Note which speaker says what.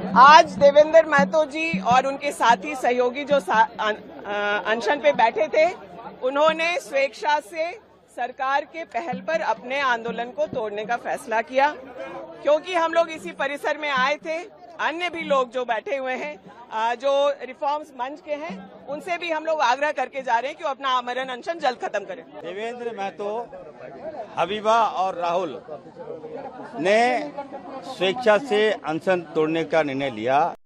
Speaker 1: आज देवेंद्र महतो जी और उनके साथी सहयोगी जो अनशन पे बैठे थे, उन्होंने स्वेच्छा से सरकार के पहल पर अपने आंदोलन को तोड़ने का फैसला किया। क्योंकि हम लोग इसी परिसर में आए थे, अन्य भी लोग जो बैठे हुए हैं, जो रिफॉर्म्स मंच के हैं, उनसे भी हम लोग आग्रह करके जा रहे हैं कि वो अपना आमरण अनशन जल्द खत्म करें।
Speaker 2: देवेंद्र महतो, हबीबा और राहुल ने स्वेच्छा से अनशन तोड़ने का निर्णय लिया।